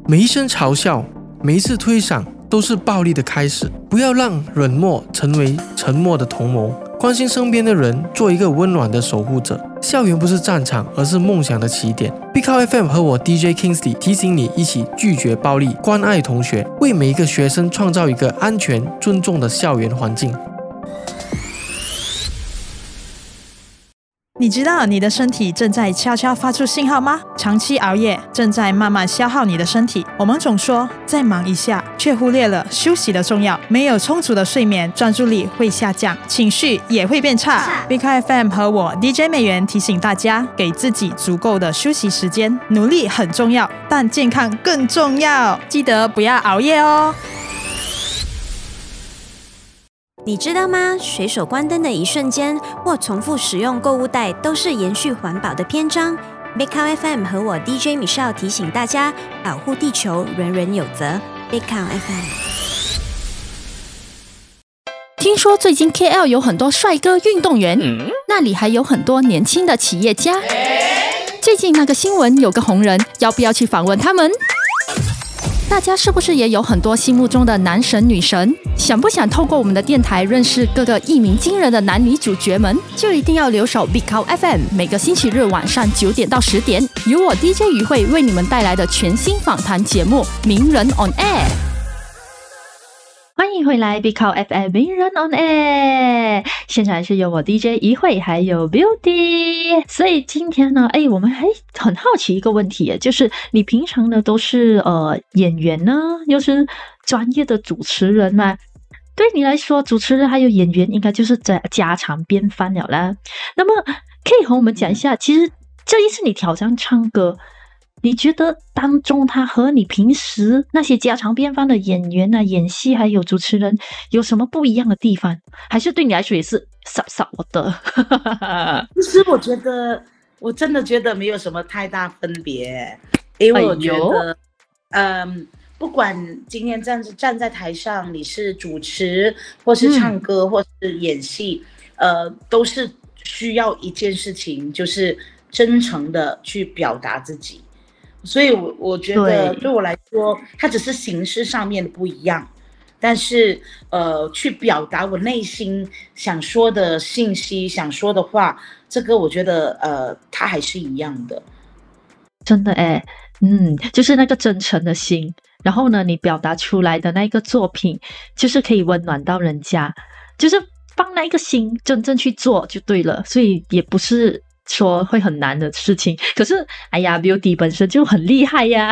每一声嘲笑，每一次推搡都是暴力的开始。不要让冷漠成为沉默的同谋，关心身边的人，做一个温暖的守护者。校园不是战场，而是梦想的起点。Big Cow FM 和我 DJ Kingsley 提醒你，一起拒绝暴力，关爱同学，为每一个学生创造一个安全、尊重的校园环境。 你知道你的身体正在悄悄发出信号吗？长期熬夜正在慢慢消耗你的身体。我们总说再忙一下，却忽略了休息的重要。没有充足的睡眠，专注力会下降，情绪也会变差。Big FM 和我 DJ 美元提醒大家，给自己足够的休息时间。努力很重要，但健康更重要。记得不要熬夜哦。 你知道吗？随手关灯的一瞬间，或重复使用购物袋，都是延续环保的篇章。Big Cow FM 和我 DJ Michelle 提醒大家，保护地球，人人有责。Big Cow FM。 听说最近 KL 有很多帅哥运动员，那里还有很多年轻的企业家。最近那个新闻有个红人，要不要去访问他们？大家是不是也有很多心目中的男神女神？想不想透过我们的电台认识各个一鸣惊人的男女主角们？就一定要留守 Big Cow FM， 每个星期日晚上9点到10点，由我 DJ 于慧为你们带来的全新访谈节目《名人 on Air》。欢迎回来 Big Cow FM 名人 on Air， 现场是由我 DJ 一慧还有 Beauty。 所以今天呢，我们还很好奇一个问题，就是你平常呢都是演员呢，又是专业的主持人嘛，对你来说主持人还有演员应该就是家常便饭了啦。那么可以和我们讲一下，其实这一次你挑战唱歌，你觉得当中他和你平时那些家常便饭的演员啊、演戏还有主持人有什么不一样的地方？还是对你来说也是傻我的？ 其实我真的觉得没有什么太大分别，因为我觉得，不管今天站在台上，你是主持或是唱歌或是演戏，都是需要一件事情，就是真诚的去表达自己。所以我觉得对我来说，它只是形式上面的不一样，但是去表达我内心想说的信息、想说的话，这个我觉得它还是一样的。 真的就是那个真诚的心，然后呢，你表达出来的那个作品，就是可以温暖到人家，就是放那个心真正去做就对了，所以也不是说会很难的事情。可是Beauty 本身就很厉害呀。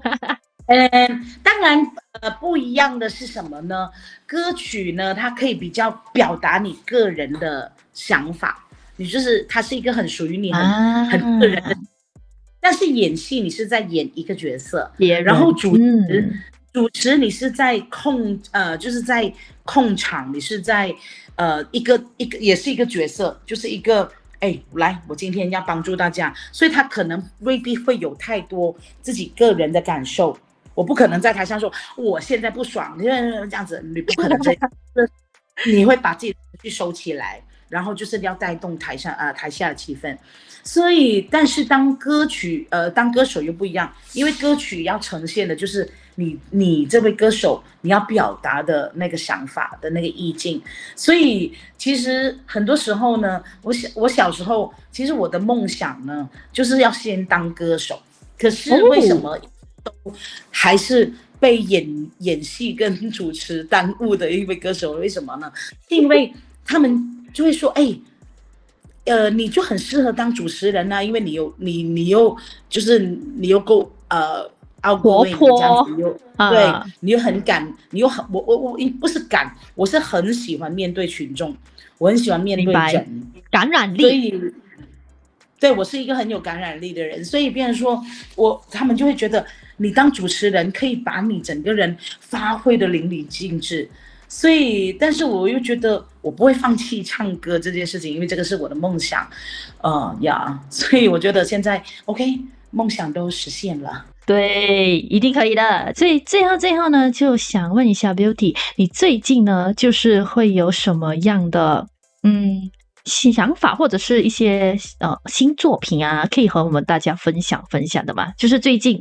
当然不一样的是什么呢？歌曲呢，它可以比较表达你个人的想法，你就是它是一个很属于你很个人的。但是演戏你是在演一个角色，然后主持你是在就是在控场，你是在一个也是一个角色，就是一个来，我今天要帮助大家，所以他可能未必会有太多自己个人的感受。我不可能在台上说我现在不爽，这样子，你不可能这样，你会把自己的情绪收起来，然后就是要带动台下的气氛。所以，但是当歌手又不一样，因为歌曲要呈现的就是你这位歌手你要表达的那个想法的那个意境。所以其实很多时候呢，我小时候其实我的梦想呢就是要先当歌手，可是为什么都还是被演戏跟主持耽误的一位歌手？为什么呢？因为他们就会说你就很适合当主持人啊，因为你又够活泼， 对，你又很敢，你又很我不是敢，我是很喜欢面对群众，我很喜欢面对人， 感染力。 所以对，我是一个很有感染力的人，所以变成说他们就会觉得你当主持人可以把你整个人发挥的淋漓尽致。所以但是我又觉得我不会放弃唱歌这件事情，因为这个是我的梦想所以我觉得现在 OK， 梦想都实现了。 对，一定可以的。所以最后呢，就想问一下 Beauty， 你最近呢就是会有什么样的想法，或者是一些新作品啊，可以和我们大家分享的吗？就是最近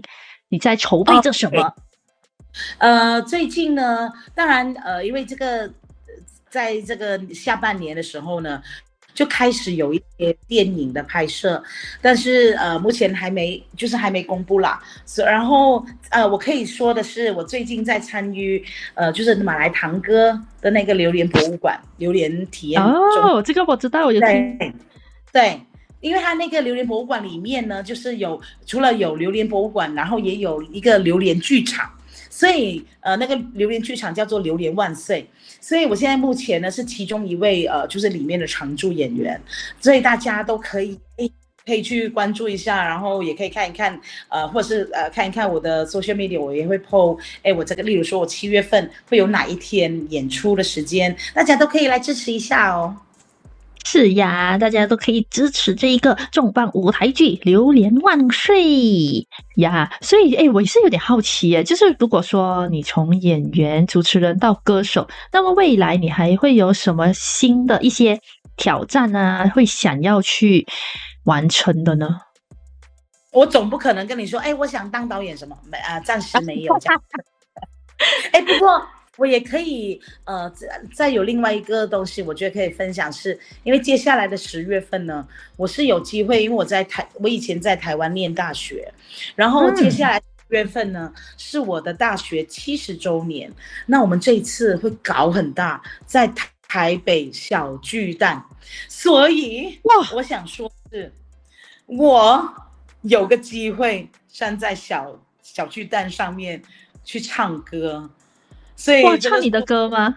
你在筹备着什么？ 最近呢，当然因为这个在这个下半年的时候呢，就开始有一些电影的拍摄，但是目前还没公布啦。然后我可以说的是，我最近在参与就是马来堂哥的那个榴莲博物馆榴莲体验哦，这个我知道，我有听。 对，因为它那个榴莲博物馆里面呢，就是除了有榴莲博物馆，然后也有一个榴莲剧场。所以那个榴莲剧场叫做榴莲万岁，所以我现在目前呢是其中一位就是里面的常驻演员，所以大家都可以去关注一下，然后也可以看一看或者是看一看我的 social media， 我也会 po 我这个例如说我7月份会有哪一天演出的时间，大家都可以来支持一下哦。 是呀，大家都可以支持这一个重磅舞台剧《榴莲万岁》呀。所以我也是有点好奇耶，就是如果说你从演员、主持人到歌手，那么未来你还会有什么新的一些挑战啊，会想要去完成的呢？ 我总不可能跟你说我想当导演什么，暂时没有这样不过我也可以再有另外一个东西，我觉得可以分享，是因为接下来的10月份呢，我是有机会，因为我以前在台湾念大学，然后接下来10月份呢是我的大学70周年，那我们这一次会搞很大，在台北小巨蛋，所以我想说是我有个机会站在小巨蛋上面去唱歌。所以唱你的歌吗？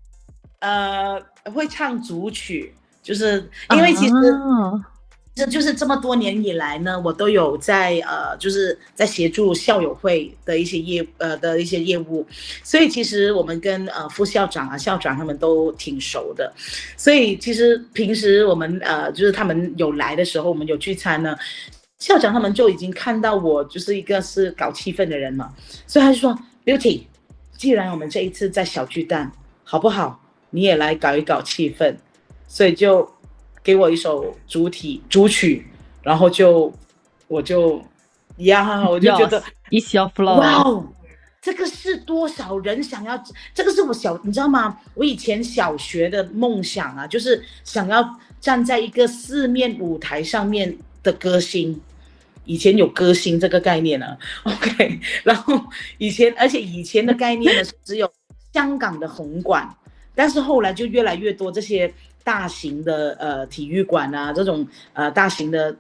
会唱组曲，就是因为其实这就是这么多年以来呢，我都有在就是在协助校友会的一些业务，所以其实我们跟副校长校长他们都挺熟的，所以其实平时我们就是他们有来的时候，我们有聚餐呢，校长他们就已经看到我就是一个是搞气氛的人嘛，所以他就说 Beauty。既然我们这一次在小巨蛋，好不好？你也来搞一搞气氛，所以就给我一首主曲，然后我就觉得 It's your flow。 哇，这个是多少人想要？这个是你知道吗？我以前小学的梦想啊，就是想要站在一个4面舞台上面的歌星。以前有歌星这个概念了 ，OK， 然后以前的概念呢是只有香港的红馆，但是后来就越来越多这些大型的体育馆啊，这种大型的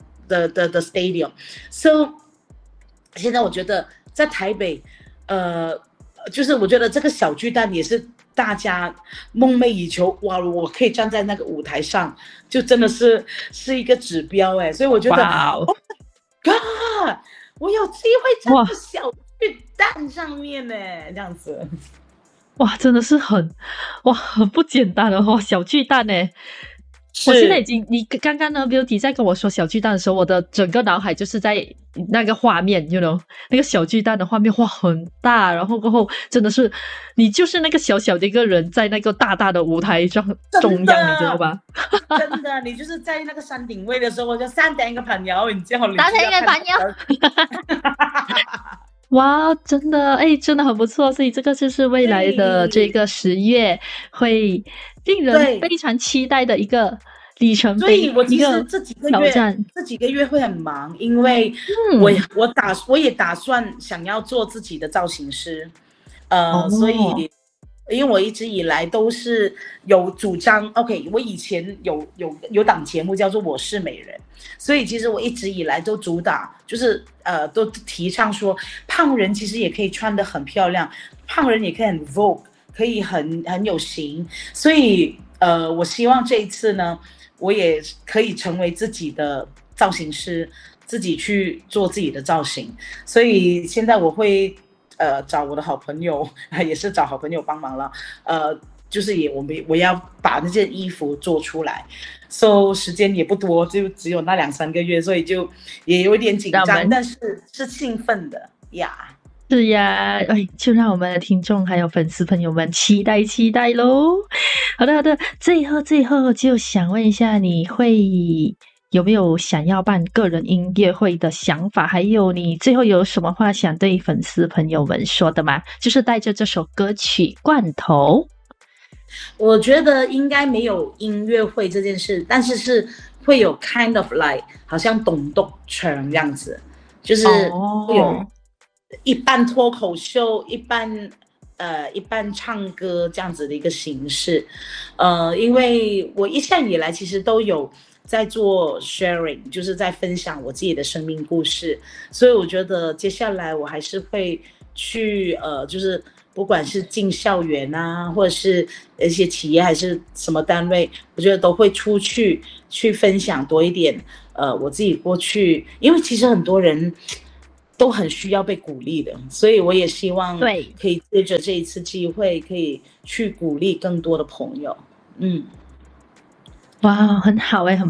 stadium，so 现在我觉得在台北，就是我觉得这个小巨蛋也是大家梦寐以求，哇，我可以站在那个舞台上，就真的是一个指标所以我觉得。 Wow God， 我有机会站在小巨蛋上面呢，这样子， 哇，真的是很不简单的小巨蛋呢。我现在你刚刚呢 Beauty 在跟我说小巨蛋的时候，我的整个脑海就是在那个画面 you know 那个小巨蛋的画面，哇，很大，然后过后真的是你就是那个小小的一个人在那个大大的舞台中央，你知道吧？ 真的，你就是在那个山顶位的时候，我就3点一個朋友，然之後 3點一個朋友。哇，真的真的很不错，所以这个就是未来的这个10月会令人非常期待的一个里程碑。所以我其实这几个月会很忙，因为我也打算想要做自己的造型师，所以因为我一直以来都是有主张 ，OK， 我以前有档节目叫做《我是美人》，所以其实我一直以来都主打就是都提倡说，胖人其实也可以穿得很漂亮，胖人也可以很 Vogue， 可以很有型，所以我希望这一次呢，我也可以成为自己的造型师，自己去做自己的造型，所以现在我会。找我的好朋友，也是找好朋友帮忙了。就是我要把那件衣服做出来，so 时间也不多，就只有那2-3个月，所以就也有一点紧张，但是兴奋的呀。 是呀，就让我们的听众还有粉丝朋友们期待咯。好的，最后就想问一下，你会有没有想要办个人音乐会的想法？还有你最后有什么话想对粉丝朋友们说的吗？就是带着这首歌曲《罐头》。 我觉得应该没有音乐会这件事，但是是会有 kind of like 好像董栋城这样子，就是会有一半脱口秀，一半唱歌这样子的一个形式。因为我一向以来其实都有在做 sharing， 就是在分享我自己的生命故事，所以我觉得接下来我还是会去就是不管是进校园啊，或者是一些企业还是什么单位，我觉得都会出去分享多一点我自己过去，因为其实很多人都很需要被鼓励的，所以我也希望可以借着这一次机会可以去鼓励更多的朋友。 哇，很好很